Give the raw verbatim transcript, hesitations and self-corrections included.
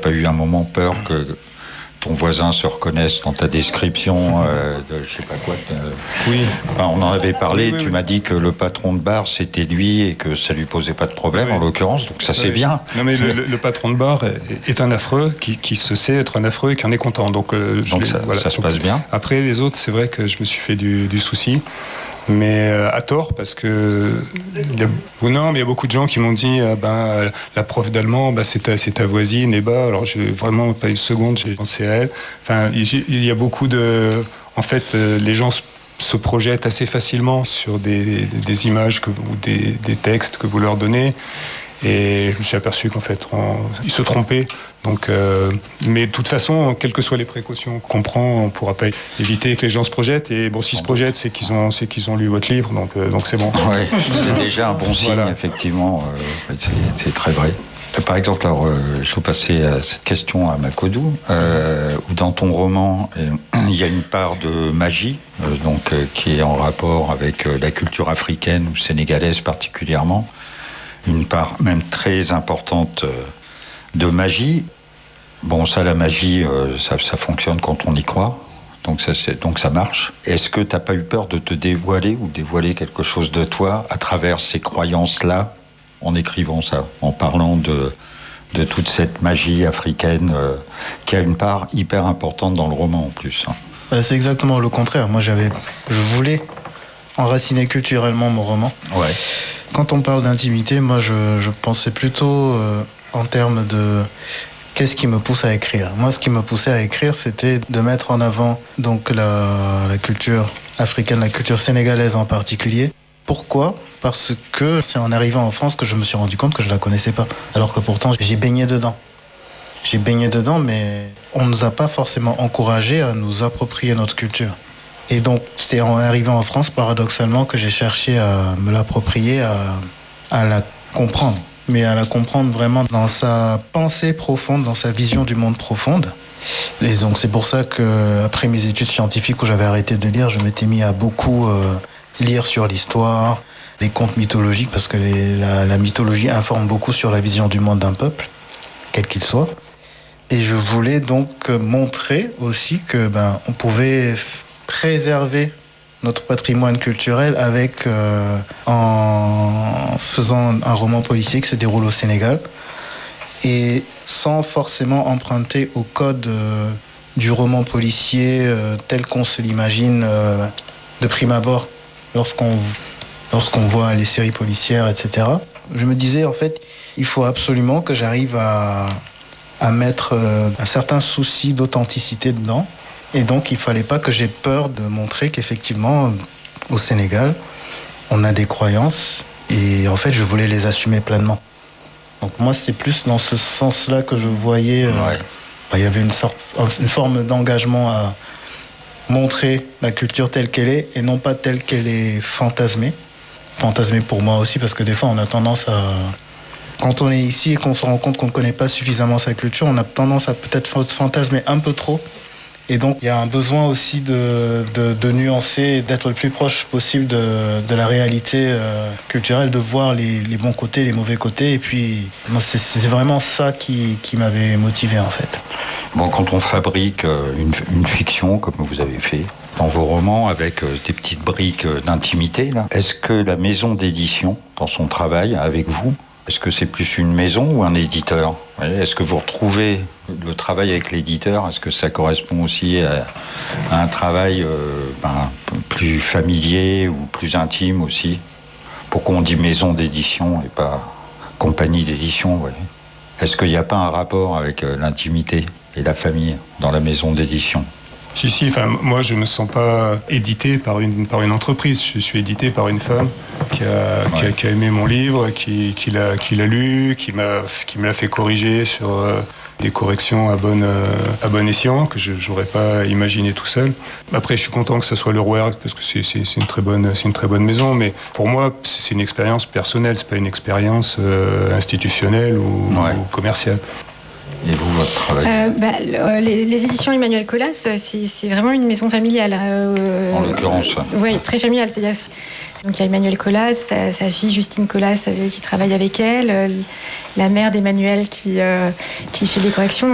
pas eu un moment peur que ton voisin se reconnaisse dans ta description euh, de je sais pas quoi euh, Oui. Enfin, on en avait parlé, Oui, oui, tu oui. m'as dit que le patron de bar c'était lui et que ça lui posait pas de problème, oui, en l'occurrence, donc ça oui. c'est bien. Non mais le, le patron de bar est, est un affreux qui, qui se sait être un affreux et qui en est content, donc, euh, donc ça, voilà. ça se passe bien. Après les autres, c'est vrai que je me suis fait du, du souci, mais euh, à tort, parce que il y a, ou non, mais il y a beaucoup de gens qui m'ont dit ah ben la prof d'allemand, ben, c'est ta, c'est ta voisine, et bah alors j'ai vraiment pas une seconde, j'ai pensé à elle. Enfin, il y a beaucoup de, en fait, euh, les gens se, se projettent assez facilement sur des, des, des images que, ou des, des textes que vous leur donnez. Et je me suis aperçu qu'en fait, on, ils se trompaient. Donc, euh, mais de toute façon, quelles que soient les précautions qu'on prend, on ne pourra pas éviter que les gens se projettent. Et bon, s'ils se projettent, c'est qu'ils ont, c'est qu'ils ont lu votre livre, donc, euh, donc c'est bon. Oui, c'est déjà un bon signe, voilà. Effectivement. Euh, c'est, c'est très vrai. Par exemple, alors, euh, je vais passer à cette question à Macodou, euh, où dans ton roman, euh, il y a une part de magie, euh, donc, euh, qui est en rapport avec euh, la culture africaine ou sénégalaise particulièrement. Une part même très importante euh, de magie. Bon, ça, la magie, euh, ça, ça fonctionne quand on y croit, donc ça, c'est, donc ça marche. Est-ce que tu n'as pas eu peur de te dévoiler ou dévoiler quelque chose de toi à travers ces croyances-là, en écrivant ça, en parlant de, de toute cette magie africaine euh, qui a une part hyper importante dans le roman en plus, hein. Bah, c'est exactement le contraire. Moi, j'avais, je voulais enraciner culturellement mon roman. Ouais. Quand on parle d'intimité, moi, je, je pensais plutôt euh, en termes de qu'est-ce qui me pousse à écrire. Moi, ce qui me poussait à écrire, c'était de mettre en avant donc la, la culture africaine, la culture sénégalaise en particulier. Pourquoi ? Parce que c'est en arrivant en France que je me suis rendu compte que je la connaissais pas. Alors que pourtant, j'ai baigné dedans. J'ai baigné dedans, mais on ne nous a pas forcément encouragés à nous approprier notre culture. Et donc, c'est en arrivant en France, paradoxalement, que j'ai cherché à me l'approprier, à, à la comprendre. Mais à la comprendre vraiment dans sa pensée profonde, dans sa vision du monde profonde. Et donc, c'est pour ça qu'après mes études scientifiques où j'avais arrêté de lire, je m'étais mis à beaucoup euh, lire sur l'histoire, les contes mythologiques, parce que les, la, la mythologie informe beaucoup sur la vision du monde d'un peuple, quel qu'il soit. Et je voulais donc montrer aussi que ben, on pouvait préserver notre patrimoine culturel avec euh, en faisant un roman policier qui se déroule au Sénégal et sans forcément emprunter au code euh, du roman policier euh, tel qu'on se l'imagine euh, de prime abord lorsqu'on, lorsqu'on voit les séries policières, et cetera. Je me disais en fait, il faut absolument que j'arrive à, à mettre euh, un certain souci d'authenticité dedans. Et donc, il ne fallait pas que j'ai peur de montrer qu'effectivement, au Sénégal, on a des croyances. Et en fait, je voulais les assumer pleinement. Donc moi, c'est plus dans ce sens-là que je voyais... Euh, ouais. bah, il y avait une, sorte, une forme d'engagement à montrer la culture telle qu'elle est et non pas telle qu'elle est fantasmée. Fantasmée pour moi aussi, parce que des fois, on a tendance à... Quand on est ici et qu'on se rend compte qu'on ne connaît pas suffisamment sa culture, on a tendance à peut-être fantasmer un peu trop. Et donc, il y a un besoin aussi de, de, de nuancer et d'être le plus proche possible de, de la réalité euh, culturelle, de voir les, les bons côtés, les mauvais côtés. Et puis, moi, c'est, c'est vraiment ça qui, qui m'avait motivé, en fait. Bon, quand on fabrique une, une fiction, comme vous avez fait dans vos romans, avec des petites briques d'intimité, là, est-ce que la maison d'édition, dans son travail avec vous, est-ce que c'est plus une maison ou un éditeur ? Est-ce que vous retrouvez le travail avec l'éditeur ? Est-ce que ça correspond aussi à, à un travail euh, ben, plus familier ou plus intime aussi ? Pourquoi on dit maison d'édition et pas compagnie d'édition ? Ouais. Est-ce qu'il n'y a pas un rapport avec euh, l'intimité et la famille dans la maison d'édition ? Si, si, enfin, moi je ne me sens pas édité par une, par une entreprise, je suis édité par une femme qui a, ouais. qui a, qui a aimé mon livre, qui, qui, l'a, qui l'a lu, qui, m'a, qui me l'a fait corriger sur euh, des corrections à bon, euh, à bon escient, que je n'aurais pas imaginé tout seul. Après, je suis content que ce soit le Rouergue, parce que c'est, c'est, c'est, une très bonne, c'est une très bonne maison, mais pour moi, c'est une expérience personnelle, c'est pas une expérience euh, institutionnelle ou, ouais. ou commerciale. Et vous, votre travail euh, bah, le, les, les éditions Emmanuel Colas, c'est, c'est vraiment une maison familiale. Euh, en l'occurrence. Oui, très familiale. C'est-à-dire, donc il y a Emmanuel Colas, sa, sa fille Justine Colas qui travaille avec elle, la mère d'Emmanuel qui, euh, qui fait des corrections.